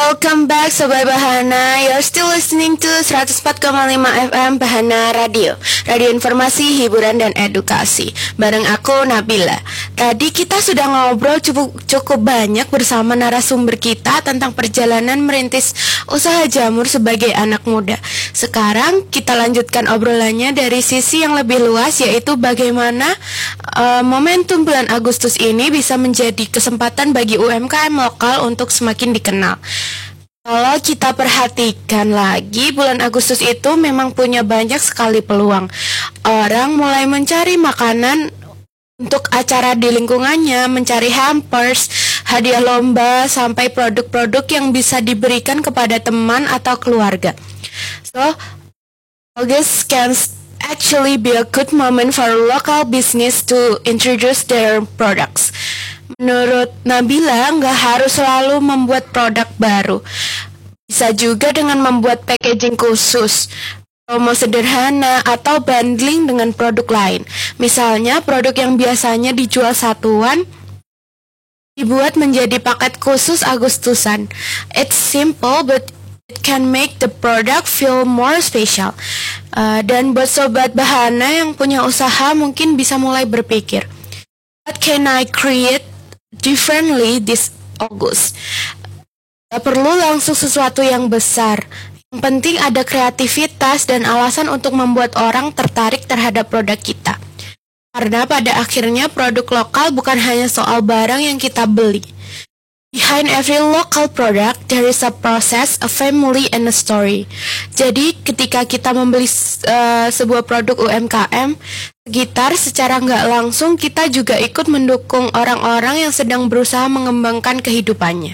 Welcome back Sobat Bahana. You're still listening to 104,5 FM Bahana Radio. Radio informasi, hiburan, dan edukasi. Bareng aku Nabila. Tadi kita sudah ngobrol cukup banyak bersama narasumber kita tentang perjalanan merintis usaha jamur sebagai anak muda. Sekarang kita lanjutkan obrolannya dari sisi yang lebih luas, yaitu bagaimana momentum bulan Agustus ini bisa menjadi kesempatan bagi UMKM lokal untuk semakin dikenal. Kalau kita perhatikan lagi, bulan Agustus itu memang punya banyak sekali peluang. Orang mulai mencari makanan untuk acara di lingkungannya, mencari hampers, hadiah lomba, sampai produk-produk yang bisa diberikan kepada teman atau keluarga. So, August can actually be a good moment for local business to introduce their products. Menurut Nabila, nggak harus selalu membuat produk baru. Bisa juga dengan membuat packaging khusus, promo sederhana, atau bundling dengan produk lain. Misalnya, produk yang biasanya dijual satuan dibuat menjadi paket khusus Agustusan. It's simple, but it can make the product feel more special. Dan buat Sobat Bahana yang punya usaha mungkin bisa mulai berpikir, what can I create differently this August? Gak perlu langsung sesuatu yang besar. Yang penting ada kreativitas dan alasan untuk membuat orang tertarik terhadap produk kita. Karena pada akhirnya produk lokal bukan hanya soal barang yang kita beli. Behind every local product, there is a process, a family, and a story. Jadi ketika kita membeli sebuah produk UMKM, secara nggak langsung kita juga ikut mendukung orang-orang yang sedang berusaha mengembangkan kehidupannya.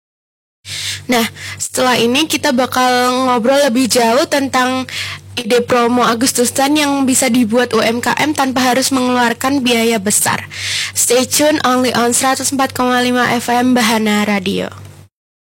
Nah, setelah ini kita bakal ngobrol lebih jauh tentang ide promo Agustusan yang bisa dibuat UMKM tanpa harus mengeluarkan biaya besar. Stay tune only on 104,5 FM Bahana Radio.